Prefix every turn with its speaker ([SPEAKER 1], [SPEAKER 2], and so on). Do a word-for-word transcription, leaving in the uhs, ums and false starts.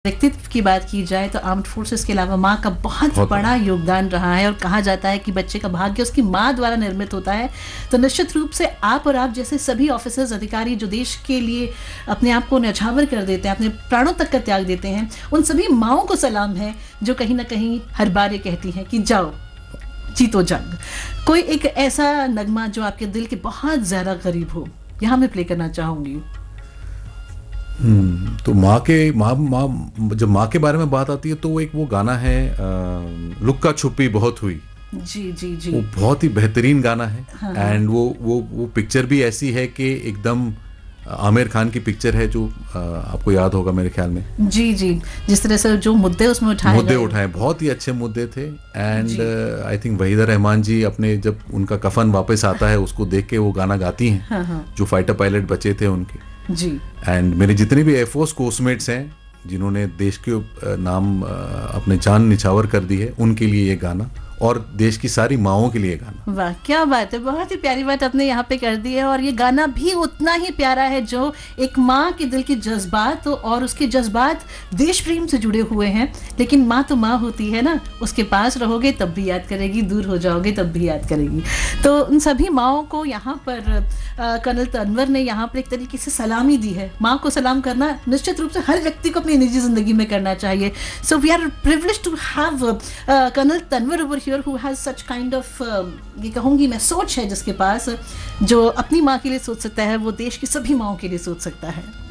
[SPEAKER 1] व्यक्तित्व की बात की जाए तो आर्म्ड फोर्सेस के अलावा माँ का बहुत, बहुत बड़ा योगदान रहा है और कहा जाता है कि बच्चे का भाग्य उसकी माँ द्वारा निर्मित होता है। तो निश्चित रूप से आप और आप जैसे सभी ऑफिसर्स अधिकारी जो देश के लिए अपने आप को न्यौछावर कर देते हैं, अपने प्राणों तक का त्याग देते हैं, उन सभी माँओं को सलाम है जो कहीं ना कहीं हर बार ये कहती हैं कि जाओ जीतो जंग। कोई एक ऐसा नगमा जो आपके दिल के बहुत ज़्यादा करीब हो, यहाँ मैं प्ले करना चाहूँगी।
[SPEAKER 2] हम्म तो माँ के माँ माँ जब माँ के बारे में बात आती है तो वो एक वो गाना है लुक्का छुपी बहुत हुई।
[SPEAKER 1] जी जी जी
[SPEAKER 2] वो बहुत ही बेहतरीन गाना है।
[SPEAKER 1] हाँ,
[SPEAKER 2] एंड वो वो वो पिक्चर भी ऐसी है कि एकदम आमिर खान की पिक्चर है जो आ, आपको याद होगा मेरे ख्याल में।
[SPEAKER 1] जी जी जिस तरह से जो मुद्दे उसमें उठाए
[SPEAKER 2] मुद्दे उठाए बहुत ही अच्छे मुद्दे थे। And I think Waheeda Rehman जी अपने जब उनका कफन वापस आता है उसको देख के वो गाना गाती हैं।
[SPEAKER 1] हाँ, हाँ,
[SPEAKER 2] जो फाइटर पायलट बचे थे उनके
[SPEAKER 1] जी।
[SPEAKER 2] एंड मेरे जितने भी एयरफोर्स कोस्टमेट्स हैं जिन्होंने देश के नाम अपने जान निछावर कर दी है उनके लिए ये गाना और देश की सारी माँओं के लिए गाना।
[SPEAKER 1] वाह क्या बात है, बहुत ही प्यारी बात आपने यहाँ पे कर दी है। और ये गाना भी उतना ही प्यारा है जो एक माँ के दिल के जज्बात और उसके जज्बात देश प्रेम से जुड़े हुए हैं। लेकिन माँ तो माँ होती है ना, उसके पास रहोगे तब भी याद करेगी, दूर हो जाओगे तब भी याद करेगी। तो उन सभी माँओं को यहाँ पर कर्नल तनवर ने यहाँ पर एक तरीके से सलामी दी है। माँ को सलाम करना निश्चित रूप से हर व्यक्ति को अपनी निजी जिंदगी में करना चाहिए। So we are privileged to have colonel Tanwar over here who has such kind of uh, ये कहूँगी मैं सोच है जिसके पास, जो अपनी माँ के लिए सोच सकता है वो देश की सभी माँओं के लिए सोच सकता है।